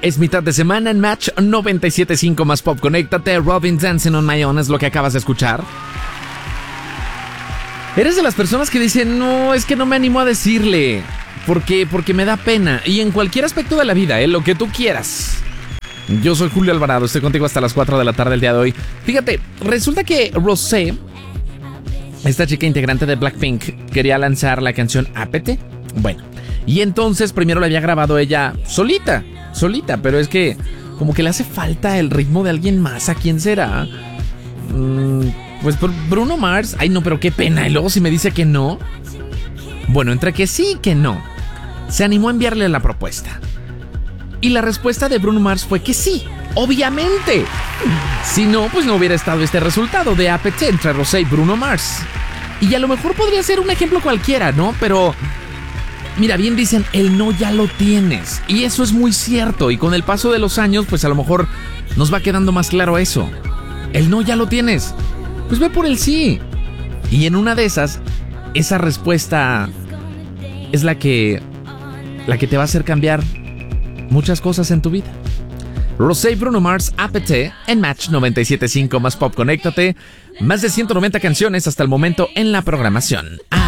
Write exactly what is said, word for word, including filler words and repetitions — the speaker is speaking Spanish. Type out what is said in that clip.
Es mitad de semana en Match noventa y siete punto cinco más Pop. Conéctate. Robin Dancing on My Own es lo que acabas de escuchar. Eres de las personas que dicen, no, es que no me animo a decirle. ¿Por qué? Porque me da pena. Y en cualquier aspecto de la vida, ¿eh? Lo que tú quieras. Yo soy Julio Alvarado, estoy contigo hasta las cuatro de la tarde el día de hoy. Fíjate, resulta que Rosé, esta chica integrante de Blackpink, quería lanzar la canción Apete. Bueno, y entonces primero la había grabado ella solita, solita, pero es que como que le hace falta el ritmo de alguien más. ¿A quién será? Mm, pues Bruno Mars. Ay, no, pero qué pena. Y luego si me dice que no. Bueno, entre que sí y que no, se animó a enviarle la propuesta. Y la respuesta de Bruno Mars fue que sí, obviamente. Si no, pues no hubiera estado este resultado de Apete entre Rosé y Bruno Mars. Y a lo mejor podría ser un ejemplo cualquiera, ¿no? Pero mira, bien dicen, el no ya lo tienes. Y eso es muy cierto. Y con el paso de los años, pues a lo mejor nos va quedando más claro eso. El no ya lo tienes. Pues ve por el sí. Y en una de esas, esa respuesta es la que, la que te va a hacer cambiar muchas cosas en tu vida. Rosé y Bruno Mars, Apete, en Match noventa y siete punto cinco más Pop. Conéctate. Más de ciento noventa canciones hasta el momento en la programación.